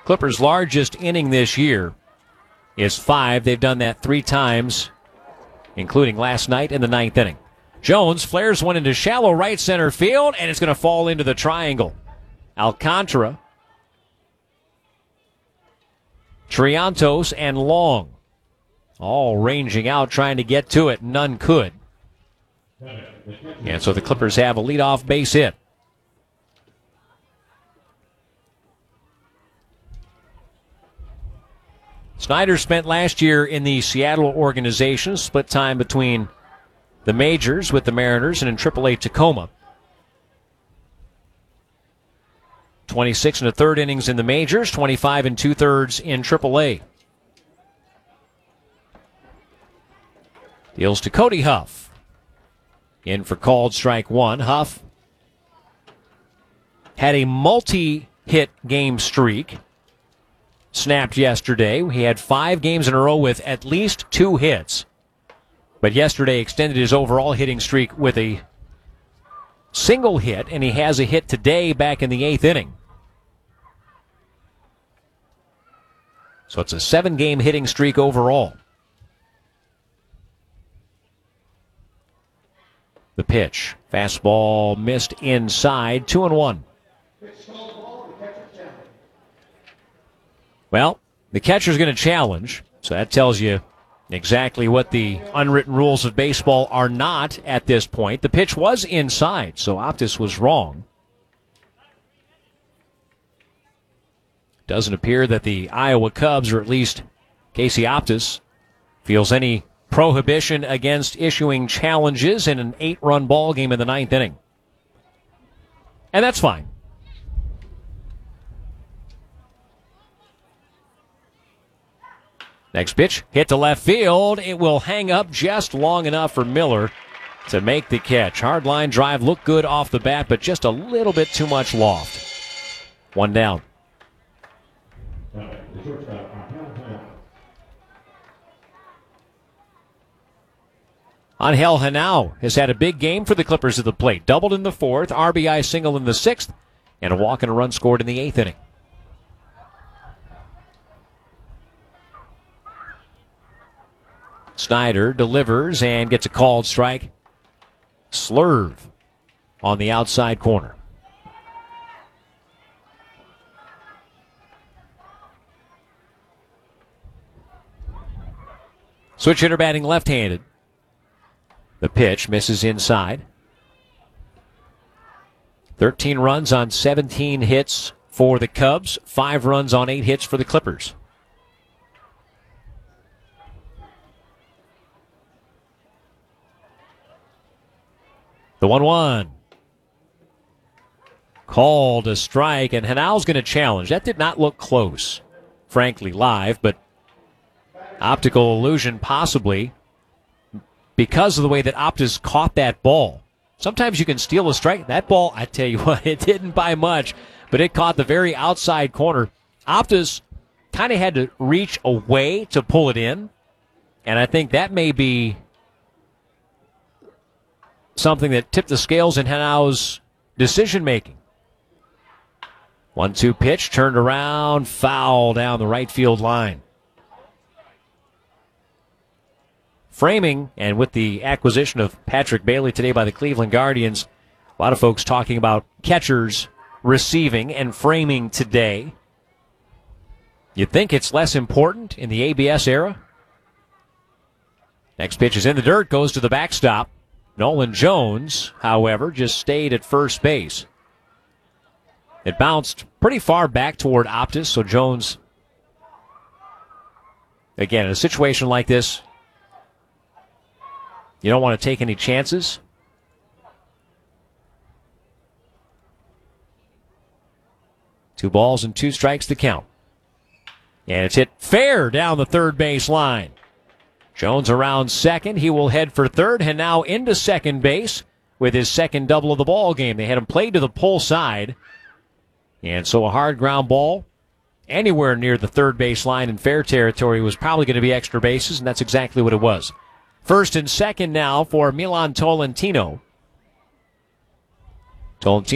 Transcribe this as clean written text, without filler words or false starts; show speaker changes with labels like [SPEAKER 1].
[SPEAKER 1] Clippers' largest inning this year is 5. They've done that 3 times, including last night in the 9th inning. Jones flares one into shallow right center field, and it's going to fall into the triangle. Alcantara, Triantos, and Long all ranging out, trying to get to it. None could. And so the Clippers have a leadoff base hit. Snyder spent last year in the Seattle organization, split time between the majors with the Mariners and in AAA Tacoma. 26 1/3 innings in the majors, 25 2/3 in AAA. Deals to Cody Huff. In for called strike 1. Huff had a multi-hit game streak. Snapped yesterday. He had 5 games in a row with at least 2 hits. But yesterday extended his overall hitting streak with a single hit, and he has a hit today back in the 8th inning. So it's a 7-game hitting streak overall. The pitch. Fastball missed inside. 2-1. Well, the catcher's going to challenge, so that tells you exactly what the unwritten rules of baseball are not at this point. The pitch was inside, so Optis was wrong. Doesn't appear that the Iowa Cubs, or at least Casey Optis, feels any prohibition against issuing challenges in an 8-run ball game in the 9th inning. And that's fine. Next pitch, hit to left field. It will hang up just long enough for Miller to make the catch. Hard line drive looked good off the bat, but just a little bit too much loft. 1 down. Angel Henao has had a big game for the Clippers at the plate. Doubled in the 4th, RBI single in the 6th, and a walk and a run scored in the 8th inning. Snyder delivers and gets a called strike. Slurve on the outside corner. Switch hitter batting left-handed. The pitch misses inside. 13 runs on 17 hits for the Cubs. 5 runs on 8 hits for the Clippers. The 1-1. Called a strike, and Henao's going to challenge. That did not look close, frankly, live, but optical illusion possibly because of the way that Optis caught that ball. Sometimes you can steal a strike. That ball, I tell you what, it didn't buy much, but it caught the very outside corner. Optis kind of had to reach away to pull it in, and I think that may be something that tipped the scales in Henao's decision-making. 1-2 pitch, turned around, foul down the right field line. Framing, and with the acquisition of Patrick Bailey today by the Cleveland Guardians, a lot of folks talking about catchers receiving and framing today. You'd think it's less important in the ABS era. Next pitch is in the dirt, goes to the backstop. Nolan Jones, however, just stayed at first base. It bounced pretty far back toward Optis, so Jones, again, in a situation like this, you don't want to take any chances. Two balls and 2 strikes to count. And it's hit fair down the third base line. Jones around second. He will head for third, and now into second base with his second double of the ball game. They had him played to the pull side. And so a hard ground ball anywhere near the third base line in fair territory was probably going to be extra bases, and that's exactly what it was. First and second now for Milan Tolentino. Tolentino